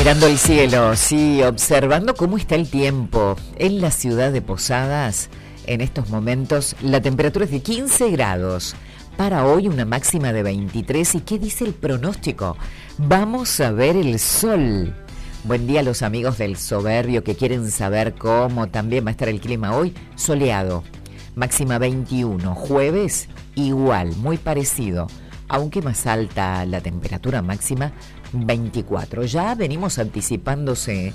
Mirando el cielo, sí, observando cómo está el tiempo en la ciudad de Posadas. En estos momentos la temperatura es de 15 grados. Para hoy una máxima de 23. ¿Y qué dice el pronóstico? Vamos a ver el sol. Buen día a los amigos del Soberbio que quieren saber cómo también va a estar el clima hoy. Soleado, máxima 21. Jueves igual, muy parecido, aunque más alta la temperatura máxima, 24. Ya venimos anticipándote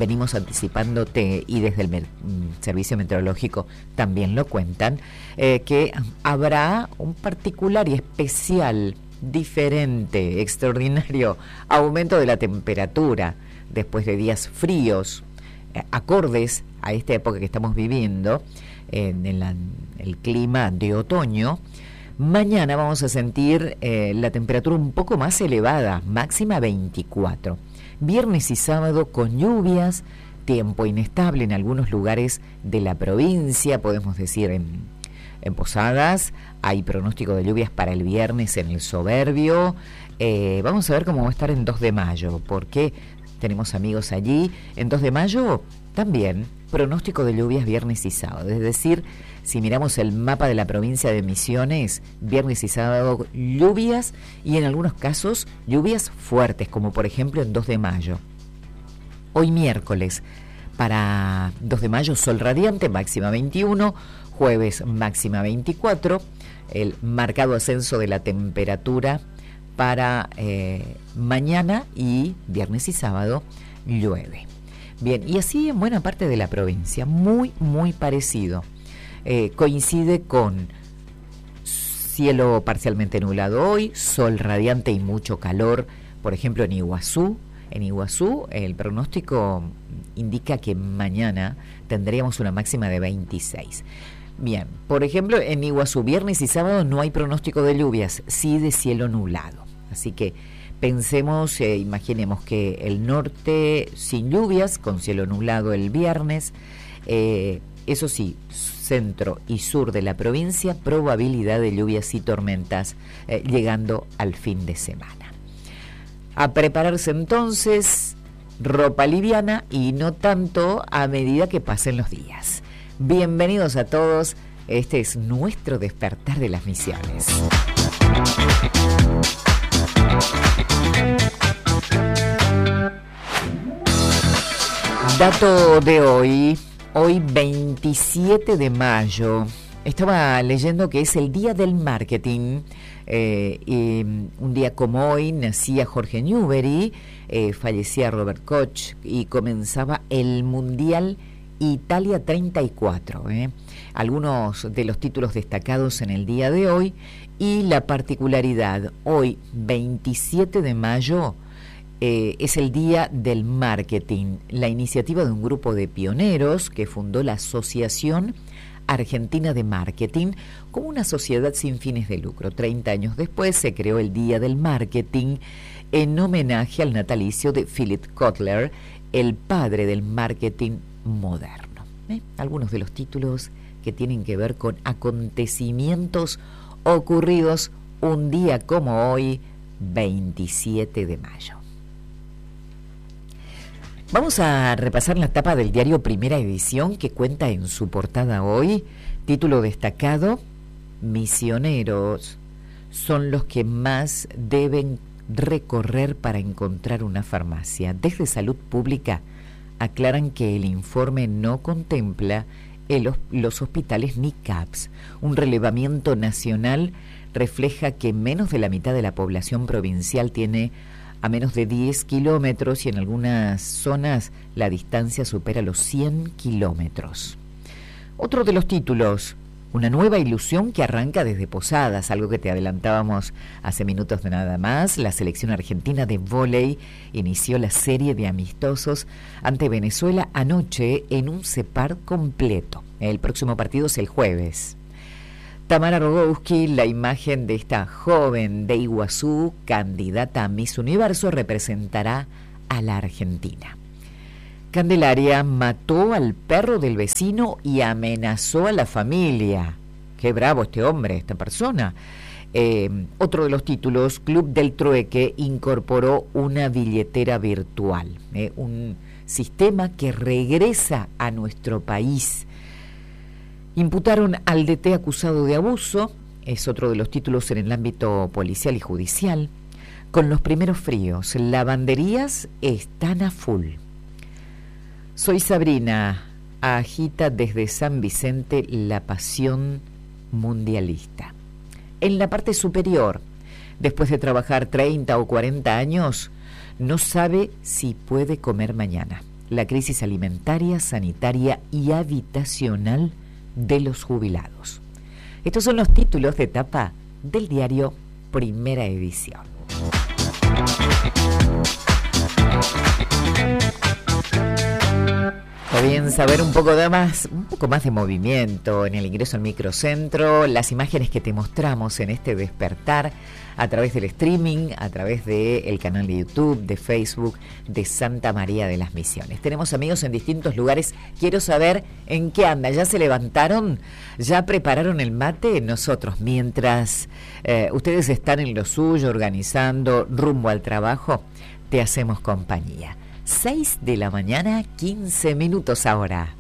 y desde el servicio meteorológico también lo cuentan, que habrá un particular y especial, diferente, extraordinario aumento de la temperatura después de días fríos, acordes a esta época que estamos viviendo, en el clima de otoño. Mañana vamos a sentir la temperatura un poco más elevada, máxima 24. Viernes y sábado con lluvias, tiempo inestable en algunos lugares de la provincia, podemos decir en Posadas. Hay pronóstico de lluvias para el viernes en el Soberbio. Vamos a ver cómo va a estar en 2 de mayo, porque tenemos amigos allí. En 2 de mayo también pronóstico de lluvias viernes y sábado, es decir, si miramos el mapa de la provincia de Misiones, viernes y sábado lluvias y en algunos casos lluvias fuertes, como por ejemplo en 2 de mayo. Hoy miércoles, para 2 de mayo, sol radiante, máxima 21, jueves máxima 24, el marcado ascenso de la temperatura para mañana, y viernes y sábado llueve. Bien, y así en buena parte de la provincia, muy parecido. Coincide con cielo parcialmente nublado hoy, sol radiante y mucho calor, por ejemplo en Iguazú. En Iguazú el pronóstico indica que mañana tendríamos una máxima de 26. Bien, por ejemplo en Iguazú viernes y sábado no hay pronóstico de lluvias, sí de cielo nublado. Así que pensemos, imaginemos que el norte sin lluvias, con cielo nublado el viernes, eso sí, centro y sur de la provincia, probabilidad de lluvias y tormentas llegando al fin de semana. A prepararse entonces, ropa liviana y no tanto a medida que pasen los días. Bienvenidos a todos, este es nuestro despertar de las Misiones. Dato de hoy 27 de mayo, estaba leyendo que es el Día del Marketing, y un día como hoy nacía Jorge Newbery, fallecía Robert Koch y comenzaba el Mundial Italia 34. Algunos de los títulos destacados en el día de hoy y la particularidad, hoy 27 de mayo, es el Día del Marketing, la iniciativa de un grupo de pioneros que fundó la Asociación Argentina de Marketing como una sociedad sin fines de lucro. 30 años después se creó el Día del Marketing en homenaje al natalicio de Philip Kotler, el padre del marketing moderno. Algunos de los títulos que tienen que ver con acontecimientos ocurridos un día como hoy, 27 de mayo. Vamos a repasar la tapa del diario Primera Edición, que cuenta en su portada hoy, título destacado: misioneros son los que más deben recorrer para encontrar una farmacia. Desde Salud Pública aclaran que el informe no contempla los hospitales ni CAPS. Un relevamiento nacional refleja que menos de la mitad de la población provincial tiene a menos de 10 kilómetros y en algunas zonas la distancia supera los 100 kilómetros. Otro de los títulos: una nueva ilusión que arranca desde Posadas, algo que te adelantábamos hace minutos de nada más. La selección argentina de vóley inició la serie de amistosos ante Venezuela anoche en un separ completo. El próximo partido es el jueves. Tamara Rogowski, la imagen de esta joven de Iguazú, candidata a Miss Universo, representará a la Argentina. Candelaria mató al perro del vecino y amenazó a la familia. Qué bravo este hombre, esta persona. Otro de los títulos, Club del Trueque incorporó una billetera virtual, un sistema que regresa a nuestro país. Imputaron al DT acusado de abuso, es otro de los títulos en el ámbito policial y judicial. Con los primeros fríos, lavanderías están a full. Soy Sabrina, agita desde San Vicente la pasión mundialista. En la parte superior, después de trabajar 30 o 40 años, no sabe si puede comer mañana. La crisis alimentaria, sanitaria y habitacional de los jubilados. Estos son los títulos de tapa del diario Primera Edición. Comienza a ver un poco más de movimiento en el ingreso al microcentro, las imágenes que te mostramos en este despertar a través del streaming, a través del canal de YouTube, de Facebook, de Santa María de las Misiones. Tenemos amigos en distintos lugares. Quiero saber en qué anda. ¿Ya se levantaron? ¿Ya prepararon el mate? Nosotros, mientras ustedes están en lo suyo, organizando rumbo al trabajo, te hacemos compañía. 6 de la mañana, 15 minutos ahora.